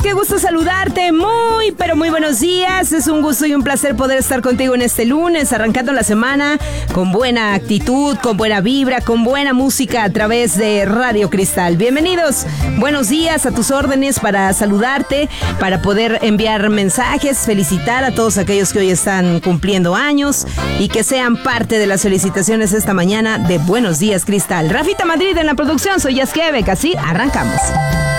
qué gusto saludarte. Muy, pero muy buenos días. Es un gusto y un placer poder estar contigo en este lunes, arrancando la semana con buena actitud, con buena vibra, con buena música a través de Radio Cristal. Bienvenidos, buenos días, a tus órdenes para saludarte, para poder enviar mensajes, felicitar a todos aquellos que hoy están cumpliendo años y que sean parte de las felicitaciones esta mañana de Buenos Días Cristal. Rafita Madrid en la producción, soy Yasquebec, así arrancamos.